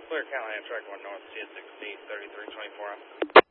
Clear Callahan, track 1 north, CN 16, 3324 out.